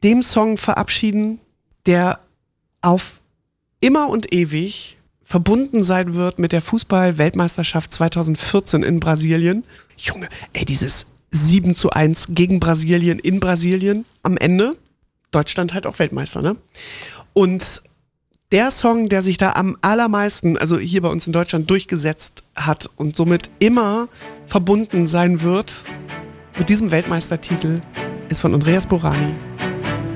dem Song verabschieden, der auf immer und ewig verbunden sein wird mit der Fußball-Weltmeisterschaft 2014 in Brasilien. Junge, dieses 7:1 gegen Brasilien in Brasilien am Ende. Deutschland halt auch Weltmeister, ne? Und der Song, der sich da am allermeisten, also hier bei uns in Deutschland, durchgesetzt hat und somit immer verbunden sein wird mit diesem Weltmeistertitel, ist von Andreas Borani.